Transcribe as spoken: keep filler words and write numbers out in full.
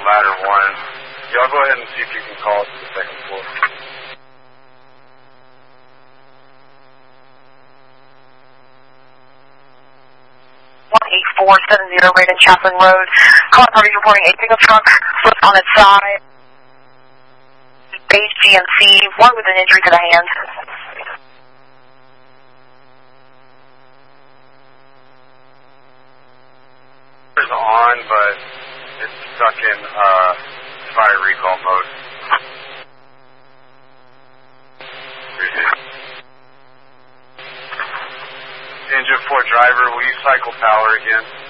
ladder one. Y'all go ahead and see if you can call us to the second floor. one eight four seven zero, Raiden Chaplin Road. Calling parties reporting a pickup truck flipped on its side. Base G M C, one with an injury to the hand. It's on, but it's stuck in uh, fire recall mode. Engine four driver, will you cycle power again?